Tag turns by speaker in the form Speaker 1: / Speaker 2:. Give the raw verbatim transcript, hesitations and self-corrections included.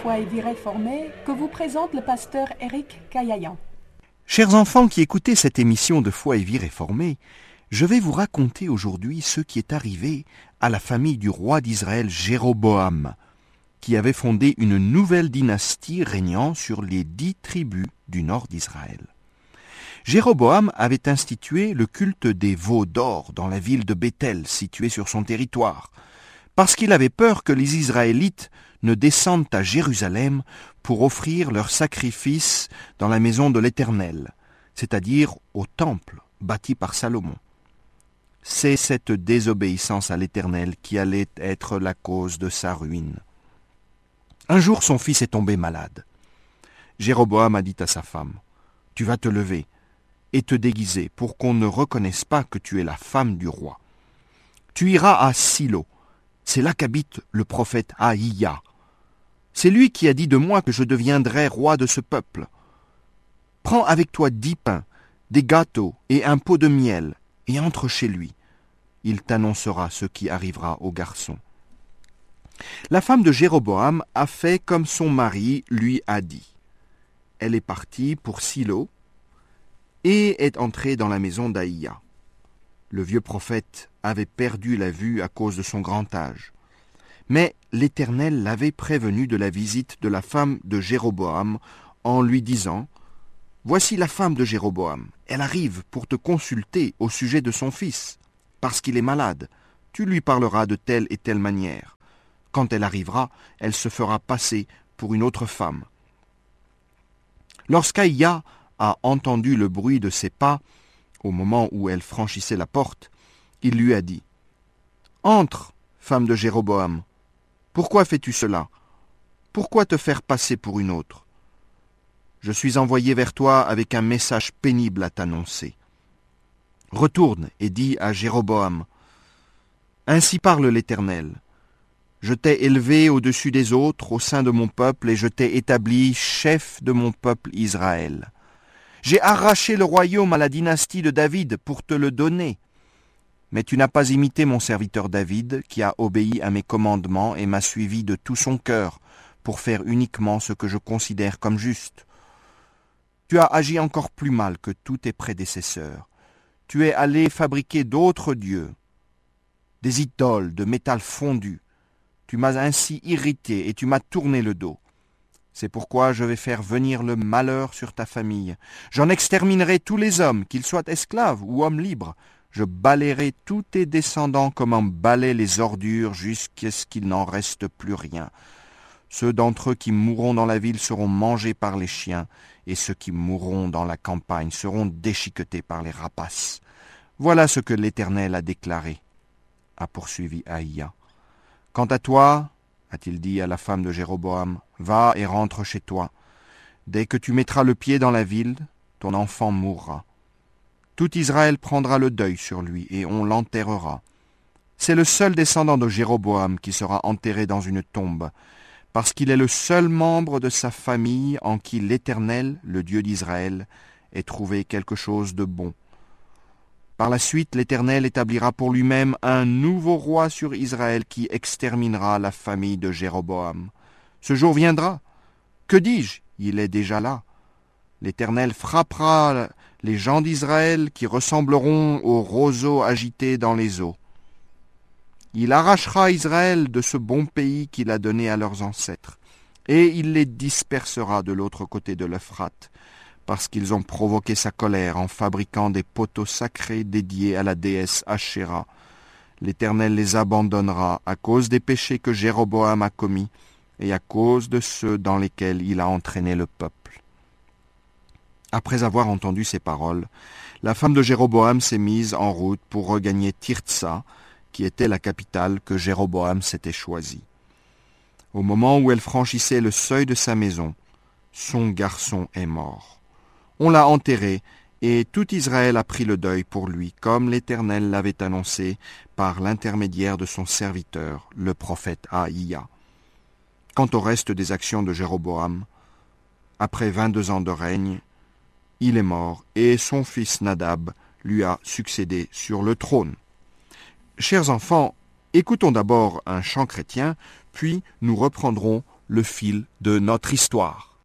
Speaker 1: Foi et Vie réformée que vous présente le pasteur Éric Caillayan.
Speaker 2: Chers enfants qui écoutez cette émission de Foi et Vie réformée, je vais vous raconter aujourd'hui ce qui est arrivé à la famille du roi d'Israël Jéroboam, qui avait fondé une nouvelle dynastie régnant sur les dix tribus du nord d'Israël. Jéroboam avait institué le culte des veaux d'or dans la ville de Béthel, située sur son territoire, parce qu'il avait peur que les Israélites ne descendent à Jérusalem pour offrir leurs sacrifices dans la maison de l'Éternel, c'est-à-dire au temple bâti par Salomon. C'est cette désobéissance à l'Éternel qui allait être la cause de sa ruine. Un jour, son fils est tombé malade. Jéroboam a dit à sa femme, « Tu vas te lever et te déguiser pour qu'on ne reconnaisse pas que tu es la femme du roi. Tu iras à Silo, c'est là qu'habite le prophète Ahiya. C'est lui qui a dit de moi que je deviendrais roi de ce peuple. Prends avec toi dix pains, des gâteaux et un pot de miel, et entre chez lui. Il t'annoncera ce qui arrivera au garçon. » La femme de Jéroboam a fait comme son mari lui a dit. Elle est partie pour Silo et est entrée dans la maison d'Ahiya. Le vieux prophète avait perdu la vue à cause de son grand âge. Mais l'Éternel l'avait prévenu de la visite de la femme de Jéroboam en lui disant « Voici la femme de Jéroboam, elle arrive pour te consulter au sujet de son fils, parce qu'il est malade. Tu lui parleras de telle et telle manière. Quand elle arrivera, elle se fera passer pour une autre femme. » Lorsqu'Ahiya a entendu le bruit de ses pas, au moment où elle franchissait la porte, il lui a dit « Entre, femme de Jéroboam. Pourquoi fais-tu cela? Pourquoi te faire passer pour une autre? Je suis envoyé vers toi avec un message pénible à t'annoncer. Retourne et dis à Jéroboam, « Ainsi parle l'Éternel. Je t'ai élevé au-dessus des autres au sein de mon peuple et je t'ai établi chef de mon peuple Israël. J'ai arraché le royaume à la dynastie de David pour te le donner. Mais tu n'as pas imité mon serviteur David, qui a obéi à mes commandements et m'a suivi de tout son cœur pour faire uniquement ce que je considère comme juste. Tu as agi encore plus mal que tous tes prédécesseurs. Tu es allé fabriquer d'autres dieux, des idoles de métal fondu. Tu m'as ainsi irrité et tu m'as tourné le dos. C'est pourquoi je vais faire venir le malheur sur ta famille. J'en exterminerai tous les hommes, qu'ils soient esclaves ou hommes libres. Je balayerai tous tes descendants comme on balaie les ordures jusqu'à ce qu'il n'en reste plus rien. Ceux d'entre eux qui mourront dans la ville seront mangés par les chiens, et ceux qui mourront dans la campagne seront déchiquetés par les rapaces. Voilà ce que l'Éternel a déclaré, a poursuivi Ahiya. Quant à toi, a-t-il dit à la femme de Jéroboam, va et rentre chez toi. Dès que tu mettras le pied dans la ville, ton enfant mourra. Tout Israël prendra le deuil sur lui et on l'enterrera. C'est le seul descendant de Jéroboam qui sera enterré dans une tombe, parce qu'il est le seul membre de sa famille en qui l'Éternel, le Dieu d'Israël, ait trouvé quelque chose de bon. Par la suite, l'Éternel établira pour lui-même un nouveau roi sur Israël qui exterminera la famille de Jéroboam. Ce jour viendra. Que dis-je? Il est déjà là. L'Éternel frappera les gens d'Israël qui ressembleront aux roseaux agités dans les eaux. Il arrachera Israël de ce bon pays qu'il a donné à leurs ancêtres, et il les dispersera de l'autre côté de l'Euphrate, parce qu'ils ont provoqué sa colère en fabriquant des poteaux sacrés dédiés à la déesse Ashéra. L'Éternel les abandonnera à cause des péchés que Jéroboam a commis et à cause de ceux dans lesquels il a entraîné le peuple. » Après avoir entendu ces paroles, la femme de Jéroboam s'est mise en route pour regagner Tirtsa, qui était la capitale que Jéroboam s'était choisie. Au moment où elle franchissait le seuil de sa maison, son garçon est mort. On l'a enterré, et tout Israël a pris le deuil pour lui, comme l'Éternel l'avait annoncé par l'intermédiaire de son serviteur, le prophète Ahiya. Quant au reste des actions de Jéroboam, après vingt-deux ans de règne, il est mort, et son fils Nadab lui a succédé sur le trône. Chers enfants, écoutons d'abord un chant chrétien, puis nous reprendrons le fil de notre histoire.